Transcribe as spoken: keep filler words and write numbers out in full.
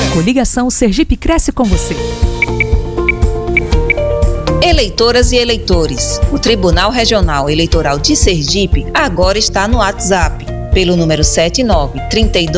Coligação Sergipe Cresce com você. Eleitoras e eleitores, o Tribunal Regional Eleitoral de Sergipe agora está no WhatsApp, pelo número sete nove, trinta e dois